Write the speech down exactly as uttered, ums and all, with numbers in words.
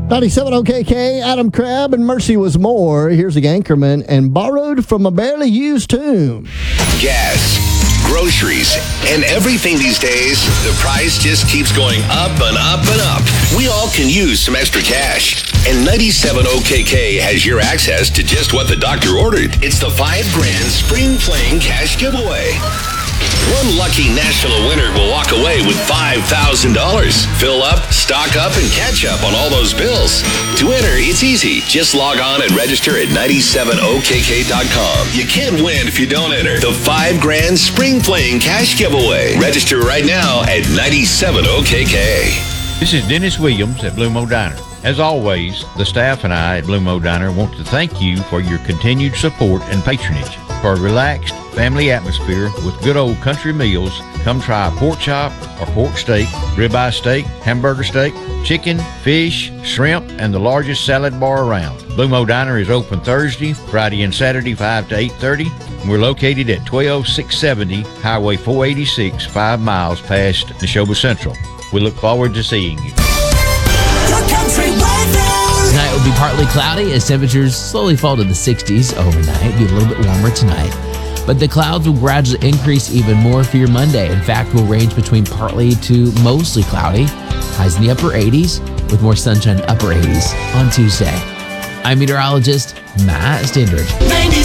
ninety-seven O K K, Adam Crabb and Mercy Was More. Here's the Anchorman and Borrowed from a Barely Used Tomb. Gas, groceries, and everything these days, the price just keeps going up and up and up. We all can use some extra cash. And ninety-seven O K K has your access to just what the doctor ordered. It's the five grand Spring Fling Cash Giveaway. One lucky national winner will walk away with five thousand dollars. Fill up, stock up, and catch up on all those bills. To enter, it's easy. Just log on and register at ninety-seven O K K dot com. You can't win if you don't enter. The five grand Spring Fling Cash Giveaway. Register right now at ninety-seven O K K. This is Dennis Williams at Blue Mo Diner. As always, the staff and I at Blue Mo Diner want to thank you for your continued support and patronage. For a relaxed family atmosphere with good old country meals, come try a pork chop or pork steak, ribeye steak, hamburger steak, chicken, fish, shrimp, and the largest salad bar around. Blue Mo Diner is open Thursday, Friday, and Saturday, five to eight thirty. We're located at twelve six seventy Highway four eighty-six, five miles past Neshoba Central. We look forward to seeing you. Tonight will be partly cloudy as temperatures slowly fall to the sixties overnight. Be a little bit warmer tonight. But the clouds will gradually increase even more for your Monday. In fact, will range between partly to mostly cloudy. Highs in the upper eighties with more sunshine upper eighties on Tuesday. I'm meteorologist Matt Stendridge.